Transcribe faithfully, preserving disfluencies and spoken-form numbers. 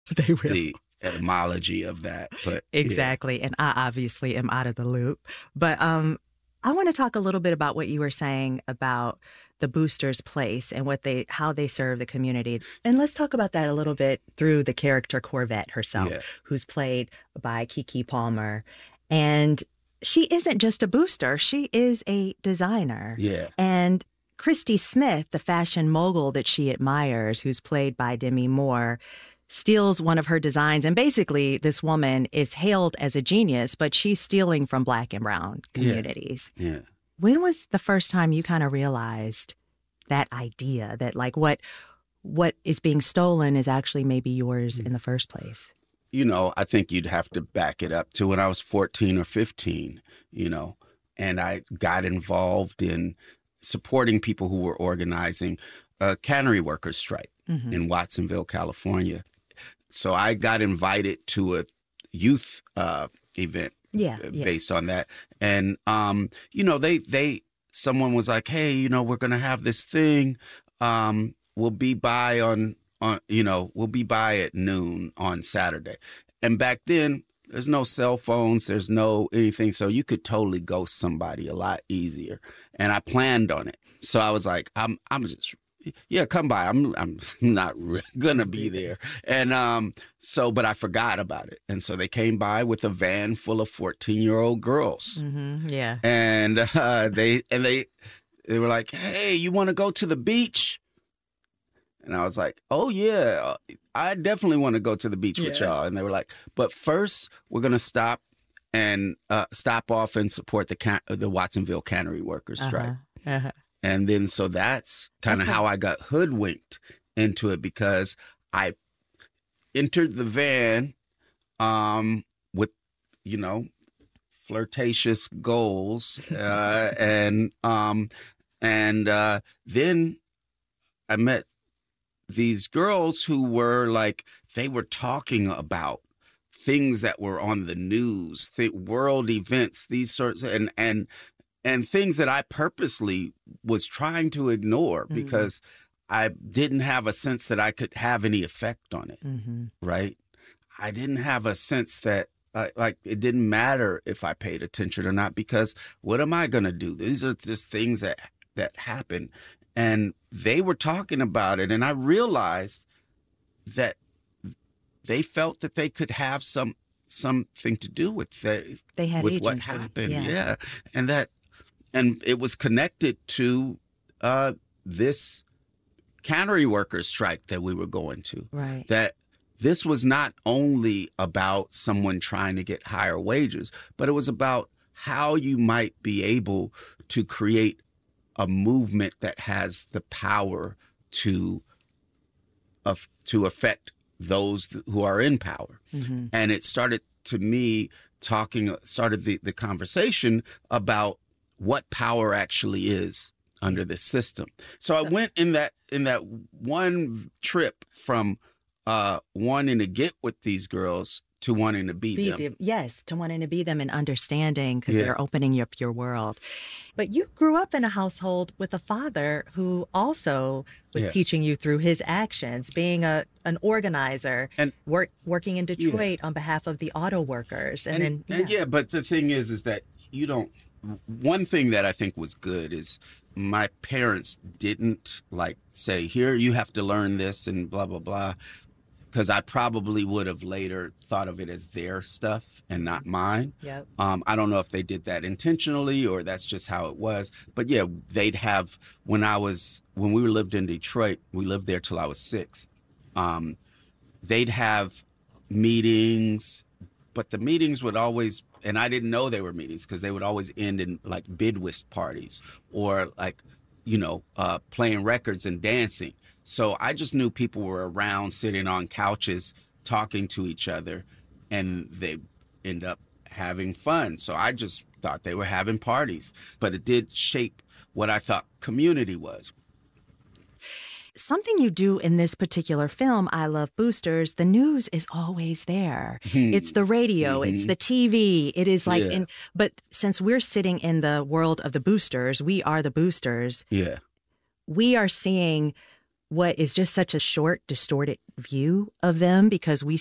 They will. the etymology of that. But yeah, Exactly. And I obviously am out of the loop. But um, I want to talk a little bit about what you were saying about the boosters' place and what they, how they serve the community. And let's talk about that a little bit through the character Corvette herself, yeah, who's played by Keke Palmer. And she isn't just a booster, she is a designer. yeah, And Christy Smith, the fashion mogul that she admires, who's played by Demi Moore, steals one of her designs. And basically, this woman is hailed as a genius, but she's stealing from Black and brown yeah, communities. yeah. When was the first time you kind of realized that idea that like what what is being stolen is actually maybe yours in the first place? You know, I think you'd have to back it up to when I was fourteen or fifteen, you know, and I got involved in supporting people who were organizing a cannery workers strike Mm-hmm. in Watsonville, California. So I got invited to a youth uh, event Yeah, uh, yeah. based on that. And, um, you know, they, they, someone was like, hey, you know, we're going to have this thing. Um, we'll be by on, on, you know, we'll be by at noon on Saturday. And back then, there's no cell phones, there's no anything. So you could totally ghost somebody a lot easier. And I planned on it. So I was like, I'm, I'm just, yeah, come by. I'm, I'm not re- gonna be there. And, um, so, but I forgot about it. And so they came by with a van full of fourteen year old girls. Mm-hmm. Yeah. And, uh, they, and they, they were like, hey, you want to go to the beach? And I was like, oh, yeah, I definitely want to go to the beach with Yeah. y'all. And they were like, but first, we're going to stop and uh, stop off and support the can- the Watsonville Cannery Workers strike. Uh-huh. Uh-huh. And then so that's kind of That's how I got hoodwinked into it, because I entered the van um, with, you know, flirtatious goals. Uh, and um, and uh, then I met these girls who were like, they were talking about things that were on the news, th- world events, these sorts of, and, and, and things that I purposely was trying to ignore Mm-hmm. because I didn't have a sense that I could have any effect on it. Mm-hmm. Right. I didn't have a sense that uh, like it didn't matter if I paid attention or not, because what am I going to do? These are just things that, that happen. And they were talking about it, and I realized that they felt that they could have some something to do with the, They had with agency. what happened. Yeah. Yeah, and that, and it was connected to uh, this cannery workers strike that we were going to. Right. That this was not only about someone trying to get higher wages, but it was about how you might be able to create a movement that has the power to of to affect those who are in power. Mm-hmm. And it started to me talking started the, the conversation about what power actually is under this system. So I went in that in that one trip from uh, wanting to get with these girls to wanting to be, Be them. them. Yes, to wanting to be them and understanding, because Yeah. they're opening up your world. But you grew up in a household with a father who also was Yeah. teaching you through his actions, being a an organizer And- work, working in Detroit on behalf of the auto workers. And, and, then, and yeah, but the thing is, is that you don't. One thing that I think was good is my parents didn't like say, "Here, you have to learn this," and blah blah blah, because I probably would have later thought of it as their stuff and not mine. Yep. Um, I don't know if they did that intentionally or that's just how it was. But yeah, they'd have when I was when we lived in Detroit, we lived there till I was six. Um, they'd have meetings, but the meetings would always, and I didn't know they were meetings because they would always end in like bid whist parties or like, you know, uh, playing records and dancing. So I just knew people were around sitting on couches talking to each other, and they end up having fun. So I just thought they were having parties, but it did shape what I thought community was. something you do in this particular film, I Love Boosters, the news is always there. It's the radio, it's the T V. It is like, Yeah. in, but since we're sitting in the world of the boosters, we are the boosters. Yeah. We are seeing what is just such a short, distorted view of them because we